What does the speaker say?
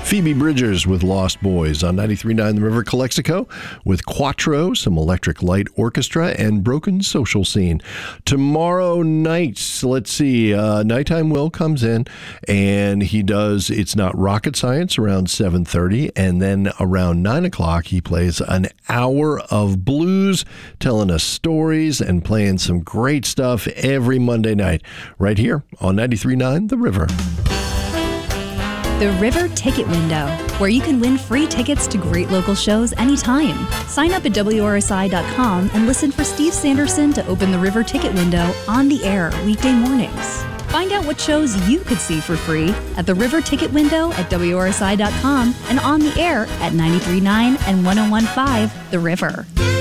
Phoebe Bridgers with Lost Boys on 93.9 The River. Calexico with Quattro, some Electric Light Orchestra, and Broken Social Scene. Tomorrow night, let's see, Nighttime Will comes in, and he does It's Not Rocket Science around 7:30, and then around 9 o'clock, he plays an hour of blues, telling us stories and playing some great stuff every Monday night, right here on 93.9 The River. The River Ticket Window, where you can win free tickets to great local shows anytime. Sign up at WRSI.com and listen for Steve Sanderson to open the River Ticket Window on the air weekday mornings. Find out what shows you could see for free at the River Ticket Window at WRSI.com and on the air at 93.9 and 101.5 The River.